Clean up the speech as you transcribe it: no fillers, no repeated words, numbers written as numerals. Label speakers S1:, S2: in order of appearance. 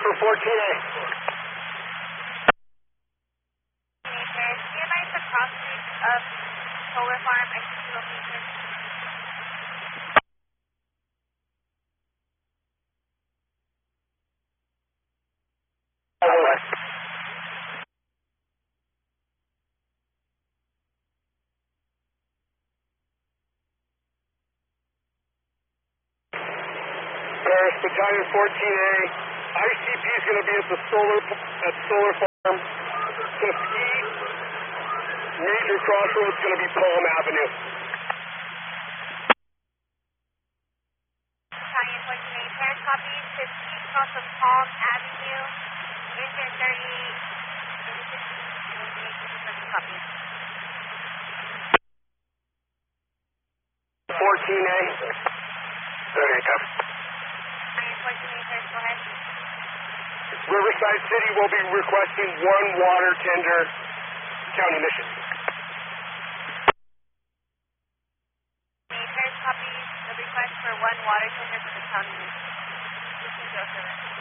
S1: for 14A.
S2: Majors, do you advise the cross streets of solar farm and key location?
S1: Paris, Battalion 14A. ICP is going to be at the solar farm. Tuskegee. Major crossroads going to be Palm Avenue.
S2: Battalion 14A, Paris copies, Tuskegee cross of Palm Avenue, engine 30, copies.
S1: 14A. 30, come.
S2: Battalion 14A, Paris, go ahead.
S1: Riverside City will be requesting one water tender county mission.
S2: Paris copies the request for one water tender for the county mission. 1507.